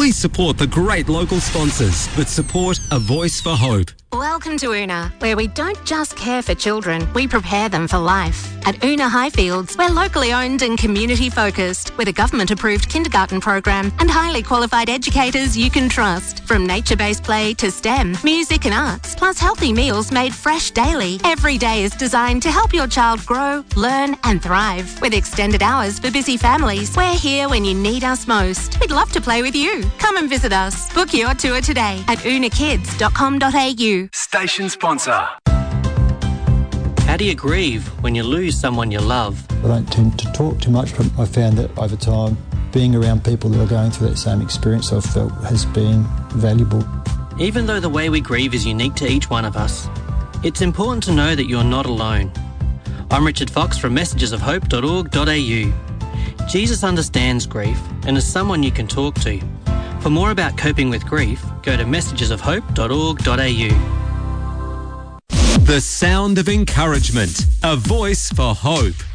Please support the great local sponsors that support A Voice for Hope. Welcome to Una, where we don't just care for children, we prepare them for life. At Una Highfields, we're locally owned and community focused, with a government-approved kindergarten program and highly qualified educators you can trust. From nature-based play to STEM, music and arts, plus healthy meals made fresh daily. Every day is designed to help your child grow, learn and thrive. With extended hours for busy families, we're here when you need us most. We'd love to play with you. Come and visit us. Book your tour today at unakids.com.au. Station sponsor. How do you grieve when you lose someone you love? I don't tend to talk too much, but I found that over time, being around people that are going through that same experience, I've felt has been valuable. Even though the way we grieve is unique to each one of us, it's important to know that you're not alone. I'm Richard Fox from messagesofhope.org.au. Jesus understands grief and is someone you can talk to. For more about coping with grief, go to messagesofhope.org.au. The sound of encouragement. A Voice for Hope.